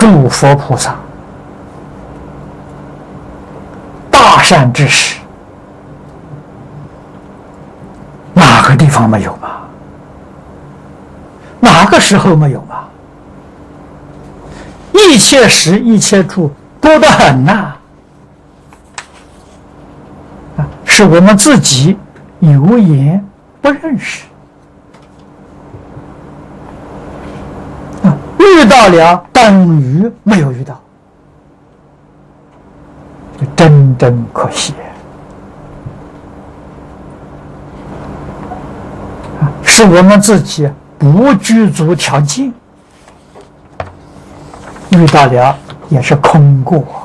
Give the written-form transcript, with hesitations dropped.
诸佛菩萨、大善知识，哪个地方没有吗？哪个时候没有吗？一切时一切处多得很呐！是我们自己有眼不认识，遇到了等于没有遇到，真真可惜。是我们自己不具足条件，遇到了也是空过。